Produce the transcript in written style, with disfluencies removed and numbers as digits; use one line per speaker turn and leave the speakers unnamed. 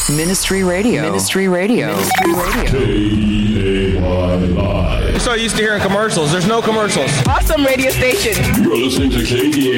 Ministry Radio. Ministry Radio. Ministry Radio.
K-E-A-Y Live.
We're so used to hearing commercials. There's no commercials.
Awesome radio station.
You're listening to KDA.